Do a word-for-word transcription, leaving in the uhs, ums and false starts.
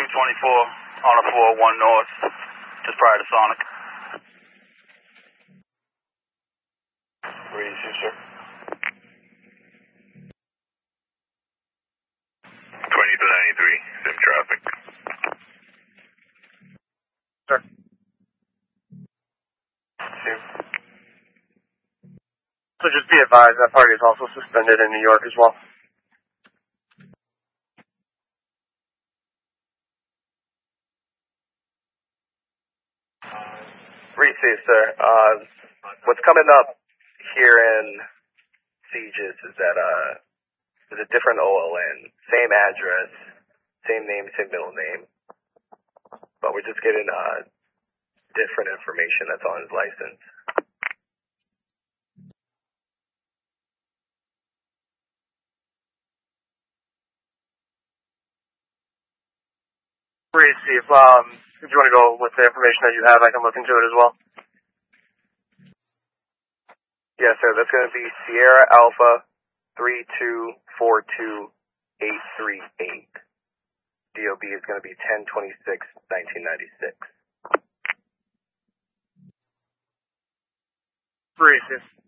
twenty-four on a four one north, just prior to Sonic. Where do you see, sir? twenty-two ninety-three, sim traffic. Sir. See. So just be advised, that party is also suspended in New York as well. Receive, sir. Uh, what's coming up here in Sieges is that uh, there's a different O L N, same address, same name, same middle name, but we're just getting uh, different information that's on his license. Receive. Um, if you want to go with the information that you have, I can look into it as well. Yes, sir. That's going to be Sierra Alpha three two four two eight three eight. D O B is going to be ten twenty-six nineteen ninety-six. Receive.